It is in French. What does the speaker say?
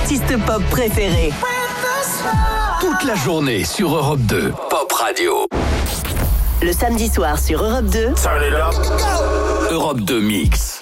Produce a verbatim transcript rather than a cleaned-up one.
artistes pop préférés. Toute la journée sur Europe deux. Pop Radio. Le samedi soir sur Europe deux. Europe deux Mix.